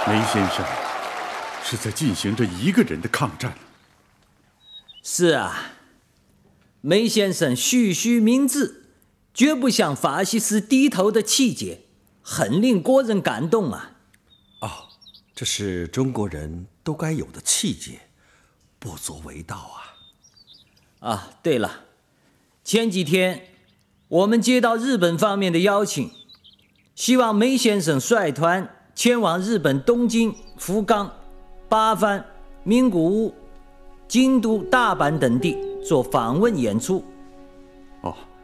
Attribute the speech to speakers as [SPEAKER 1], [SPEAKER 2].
[SPEAKER 1] 梅先生是在进行着一个人的抗战。
[SPEAKER 2] 是啊，梅先生蓄须明志，绝不向法西斯低头的气节，很令国人感动啊！
[SPEAKER 3] 这是中国人都该有的气节，不足为道啊！
[SPEAKER 2] 对了，前几天我们接到日本方面的邀请，希望梅先生率团前往日本东京、福冈、八幡、名古屋、京都、大阪等地做访问演出。